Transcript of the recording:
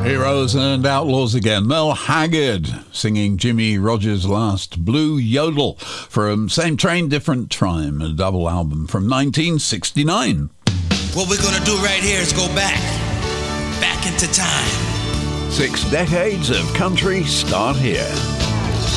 Heroes and Outlaws again. Merle Haggard singing Jimmie Rodgers' last Blue Yodel from Same Train, Different Time, a double album from 1969. What we're going to do right here is go back into time. 6 decades of country start here.